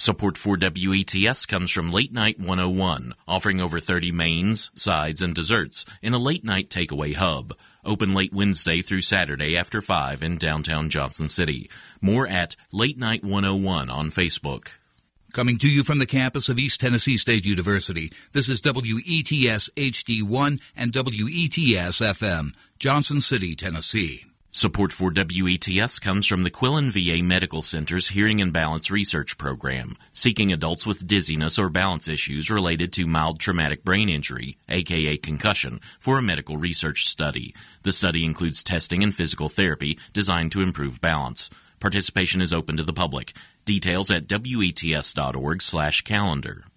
Support for WETS comes from Late Night 101, offering over 30 mains, sides, and desserts in a late-night takeaway hub. Open late Wednesday through Saturday after 5 in downtown Johnson City. More at Late Night 101 on Facebook. Coming to you from the campus of East Tennessee State University, this is WETS HD1 and WETS FM, Johnson City, Tennessee. Support for WETS comes from the Quillen VA Medical Center's Hearing and Balance Research Program, seeking adults with dizziness or balance issues related to mild traumatic brain injury, aka concussion, for a medical research study. The study includes testing and physical therapy designed to improve balance. Participation is open to the public. Details at wets.org/calendar.